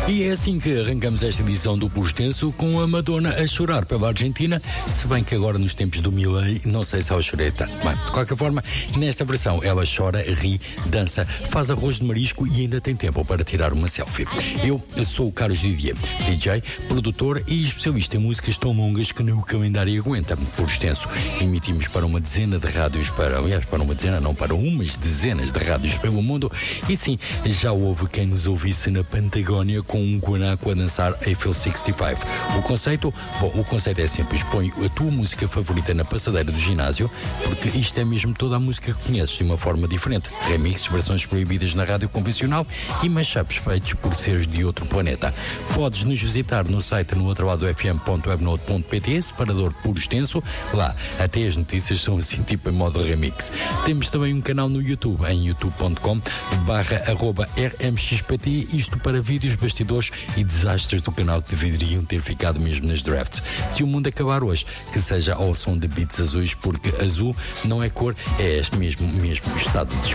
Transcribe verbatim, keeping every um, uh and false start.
E é assim que arrancamos esta edição do Puro Extenso com a Madonna a chorar pela Argentina, se bem que agora nos tempos do Milei não sei se ela chorei tanto. Bem, de qualquer forma, nesta versão ela chora, ri, dança, faz arroz de marisco e ainda tem tempo para tirar uma selfie. Eu, eu sou o Carlos Didier, D J, produtor e especialista em músicas tão longas que nem o calendário aguenta. Puro Extenso, emitimos para uma dezena de rádios, para, aliás, para uma dezena não, para umas dezenas de rádios pelo mundo, e sim, já houve quem nos ouvisse na Patagónia com um guanaco a dançar Eiffel sessenta e cinco. O conceito? Bom, o conceito é simples. Põe a tua música favorita na passadeira do ginásio, porque isto é mesmo toda a música que conheces de uma forma diferente. Remixes, versões proibidas na rádio convencional e mashups feitos por seres de outro planeta. Podes nos visitar no site no outro lado f m ponto webnode ponto p t, separador Puro Extenso. Lá, até as notícias são assim tipo em modo remix. Temos também um canal no YouTube, em youtube ponto com barra arroba r m x p t, isto para vídeos, bastidores e desastres do canal que deveriam ter ficado mesmo nas drafts. Se o mundo acabar hoje, que seja ao som de beats azuis, porque azul não é cor, é este mesmo, mesmo estado de